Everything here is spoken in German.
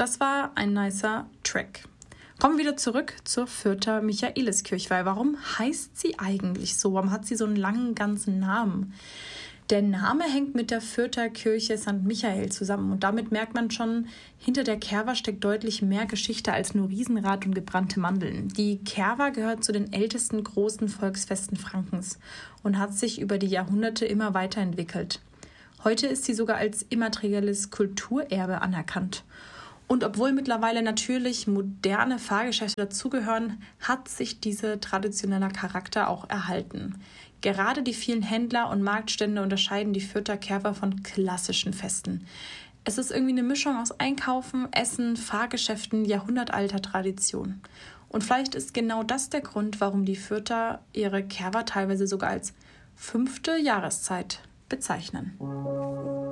das war ein nicer Track. Kommen wir wieder zurück zur Fürther Michaeliskirche, weil warum heißt sie eigentlich so? Warum hat sie so einen langen ganzen Namen? Der Name hängt mit der Fürther Kirche St. Michael zusammen und damit merkt man schon, hinter der Kerwa steckt deutlich mehr Geschichte als nur Riesenrad und gebrannte Mandeln. Die Kerwa gehört zu den ältesten großen Volksfesten Frankens und hat sich über die Jahrhunderte immer weiterentwickelt. Heute ist sie sogar als immaterielles Kulturerbe anerkannt. Und obwohl mittlerweile natürlich moderne Fahrgeschäfte dazugehören, hat sich dieser traditionelle Charakter auch erhalten. Gerade die vielen Händler und Marktstände unterscheiden die Fürther Kerwa von klassischen Festen. Es ist irgendwie eine Mischung aus Einkaufen, Essen, Fahrgeschäften, jahrhundertalter Tradition. Und vielleicht ist genau das der Grund, warum die Fürther ihre Kerwa teilweise sogar als 5. Jahreszeit bezeichnen.